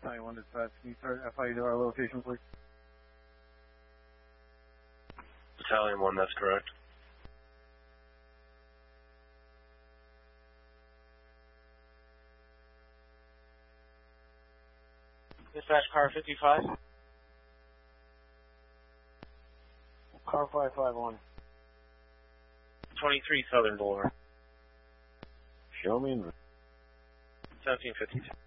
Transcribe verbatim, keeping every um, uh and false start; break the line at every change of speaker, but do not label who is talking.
ninety-one dispatch, can you start F I U to our location, please?
Battalion one, that's correct.
Dispatch car fifty-five.
Car five five one.
twenty-three Southern Boulevard.
Show me in
seventeen fifty-two.